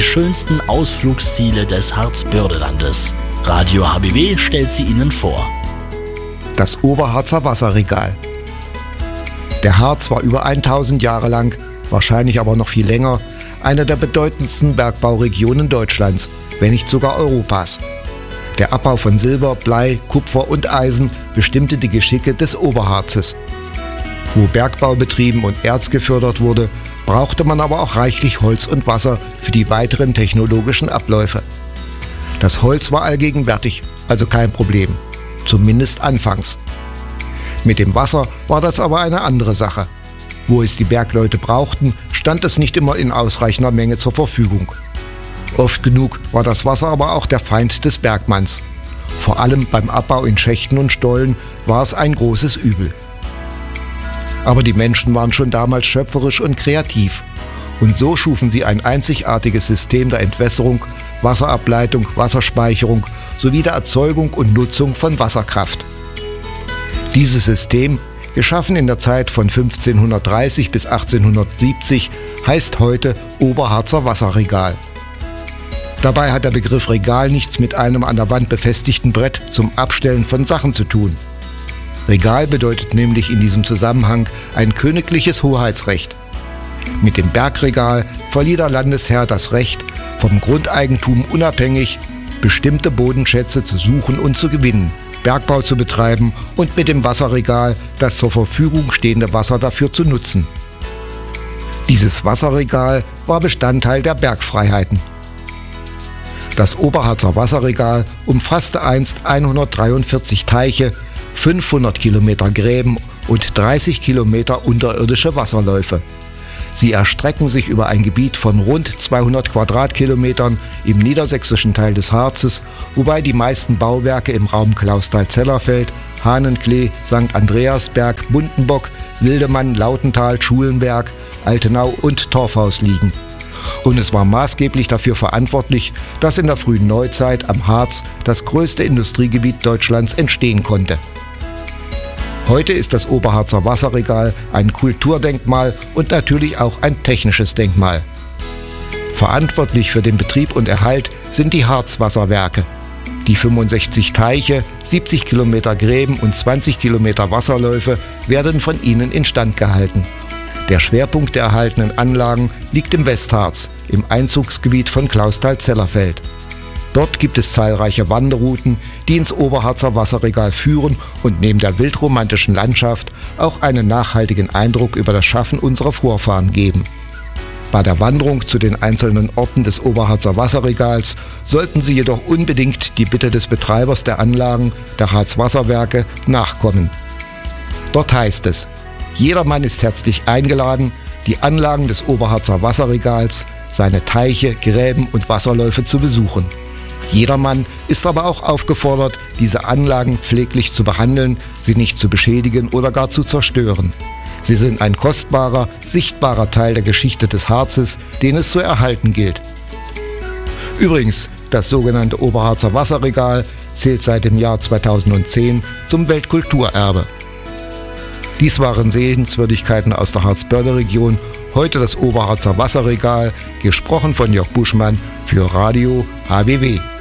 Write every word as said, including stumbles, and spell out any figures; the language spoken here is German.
schönsten Ausflugsziele des Harzbördelandes. Radio H B W stellt sie Ihnen vor. Das Oberharzer Wasserregal. Der Harz war über tausend Jahre lang, wahrscheinlich aber noch viel länger, eine der bedeutendsten Bergbauregionen Deutschlands, wenn nicht sogar Europas. Der Abbau von Silber, Blei, Kupfer und Eisen bestimmte die Geschicke des Oberharzes. Wo Bergbau betrieben und Erz gefördert wurde, brauchte man aber auch reichlich Holz und Wasser für die weiteren technologischen Abläufe. Das Holz war allgegenwärtig, also kein Problem, zumindest anfangs. Mit dem Wasser war das aber eine andere Sache. Wo es die Bergleute brauchten, stand es nicht immer in ausreichender Menge zur Verfügung. Oft genug war das Wasser aber auch der Feind des Bergmanns. Vor allem beim Abbau in Schächten und Stollen war es ein großes Übel. Aber die Menschen waren schon damals schöpferisch und kreativ. Und so schufen sie ein einzigartiges System der Entwässerung, Wasserableitung, Wasserspeicherung sowie der Erzeugung und Nutzung von Wasserkraft. Dieses System, geschaffen in der Zeit von fünfzehnhundertdreißig bis achtzehnhundertsiebzig, heißt heute Oberharzer Wasserregal. Dabei hat der Begriff Regal nichts mit einem an der Wand befestigten Brett zum Abstellen von Sachen zu tun. Regal bedeutet nämlich in diesem Zusammenhang ein königliches Hoheitsrecht. Mit dem Bergregal verlieh der Landesherr das Recht, vom Grundeigentum unabhängig bestimmte Bodenschätze zu suchen und zu gewinnen, Bergbau zu betreiben und mit dem Wasserregal das zur Verfügung stehende Wasser dafür zu nutzen. Dieses Wasserregal war Bestandteil der Bergfreiheiten. Das Oberharzer Wasserregal umfasste einst hundertdreiundvierzig Teiche, fünfhundert Kilometer Gräben und dreißig Kilometer unterirdische Wasserläufe. Sie erstrecken sich über ein Gebiet von rund zweihundert Quadratkilometern im niedersächsischen Teil des Harzes, wobei die meisten Bauwerke im Raum Clausthal-Zellerfeld, Hahnenklee, Sankt Andreasberg, Bundenbock, Wildemann, Lautental, Schulenberg, Altenau und Torfhaus liegen. Und es war maßgeblich dafür verantwortlich, dass in der frühen Neuzeit am Harz das größte Industriegebiet Deutschlands entstehen konnte. Heute ist das Oberharzer Wasserregal ein Kulturdenkmal und natürlich auch ein technisches Denkmal. Verantwortlich für den Betrieb und Erhalt sind die Harzwasserwerke. Die fünfundsechzig Teiche, siebzig Kilometer Gräben und zwanzig Kilometer Wasserläufe werden von ihnen instand gehalten. Der Schwerpunkt der erhaltenen Anlagen liegt im Westharz, im Einzugsgebiet von Clausthal-Zellerfeld. Dort gibt es zahlreiche Wanderrouten, die ins Oberharzer Wasserregal führen und neben der wildromantischen Landschaft auch einen nachhaltigen Eindruck über das Schaffen unserer Vorfahren geben. Bei der Wanderung zu den einzelnen Orten des Oberharzer Wasserregals sollten Sie jedoch unbedingt die Bitte des Betreibers der Anlagen, der Harzwasserwerke, nachkommen. Dort heißt es: Jedermann ist herzlich eingeladen, die Anlagen des Oberharzer Wasserregals, seine Teiche, Gräben und Wasserläufe zu besuchen. Jedermann ist aber auch aufgefordert, diese Anlagen pfleglich zu behandeln, sie nicht zu beschädigen oder gar zu zerstören. Sie sind ein kostbarer, sichtbarer Teil der Geschichte des Harzes, den es zu erhalten gilt. Übrigens, das sogenannte Oberharzer Wasserregal zählt seit dem Jahr zweitausendzehn zum Weltkulturerbe. Dies waren Sehenswürdigkeiten aus der Harzbörde-Region, heute das Oberharzer Wasserregal, gesprochen von Jörg Buschmann für Radio H B W.